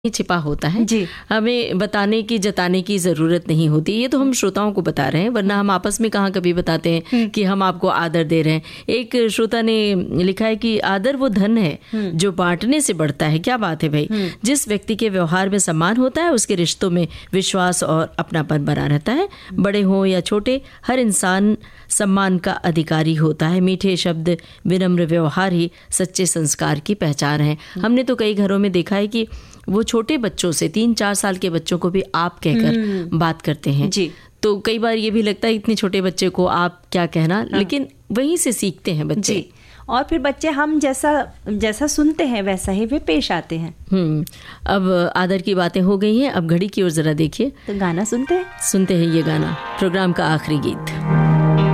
छिपा होता है जी। हमें बताने की जताने की ज़रूरत नहीं होती। ये तो हम श्रोताओं को बता रहे हैं, वरना हम आपस में कहाँ कभी बताते हैं कि हम आपको आदर दे रहे हैं। एक श्रोता ने लिखा है कि आदर वो धन है जो बांटने से बढ़ता है। क्या बात है भाई। जिस व्यक्ति के व्यवहार में सम्मान होता है उसके रिश्तों में विश्वास और अपनापन बना रहता है। बड़े हों या छोटे, हर इंसान सम्मान का अधिकारी होता है। मीठे शब्द, विनम्र व्यवहार ही सच्चे संस्कार की पहचान है। हमने तो कई घरों में देखा है कि वो छोटे बच्चों से 3-4 साल के बच्चों को भी आप कहकर बात करते हैं जी। तो कई बार ये भी लगता है इतने छोटे बच्चे को आप क्या कहना, लेकिन वहीं से सीखते हैं बच्चे जी। और फिर बच्चे हम जैसा सुनते हैं वैसा ही वे पेश आते हैं। अब आदर की बातें हो गई हैं, अब घड़ी की ओर जरा देखिए तो गाना सुनते हैं ये गाना, प्रोग्राम का आखिरी गीत।